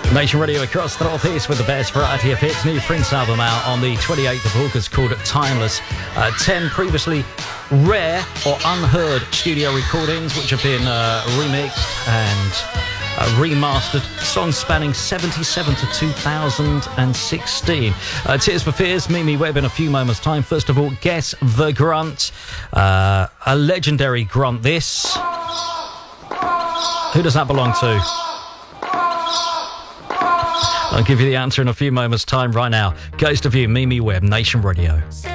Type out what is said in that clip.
Nation Radio across the Northeast with the best variety of hits. New Prince album out on the 28th of August called Timeless. 10 previously rare or unheard studio recordings which have been remixed and remastered. Songs spanning 77 to 2016. Tears for Fears, Mimi Webb in a few moments' time. First of all, Guess the Grunt. A legendary grunt, this. Who does that belong to? I'll give you the answer in a few moments' time. Right now, Ghost of You, Mimi Webb, Nation Radio.